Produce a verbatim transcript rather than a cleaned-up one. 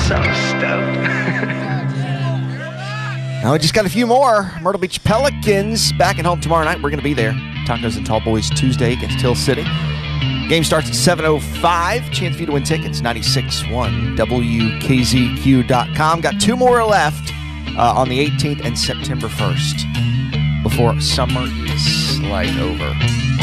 So stoked. Now we just got a few more. Myrtle Beach Pelicans back at home tomorrow night. We're going to be there. Tacos and Tall Boys Tuesday against Hill City. Game starts at seven oh five. Chance for you to win tickets, ninety-six point one W K Z Q dot com. Got two more left uh, on the eighteenth and September first before summer is like over.